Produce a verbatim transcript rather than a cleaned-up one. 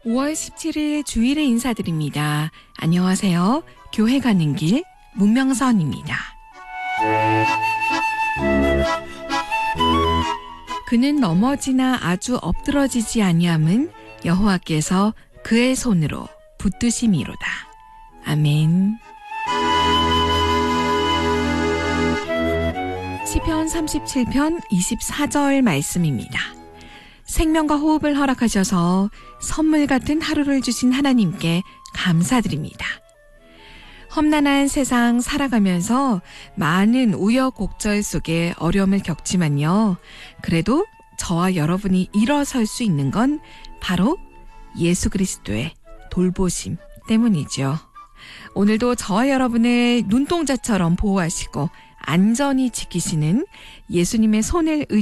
오월 십칠일 주일에 인사드립니다. 안녕하세요. 교회 가는 길 문명선입니다. 그는 넘어지나 아주 엎드러지지 아니함은 여호와께서 그의 손으로 붙드심이로다. 아멘. 시편 삼십칠편 이십사절 말씀입니다. 생명과 호흡을 허락하셔서 선물 같은 하루를 주신 하나님께 감사드립니다. 험난한 세상 살아가면서 많은 우여곡절 속에 어려움을 겪지만요. 그래도 저와 여러분이 일어설 수 있는 건 바로 예수 그리스도의 돌보심 때문이죠. 오늘도 저와 여러분을 눈동자처럼 보호하시고 안전히 지키시는 예수님의 손을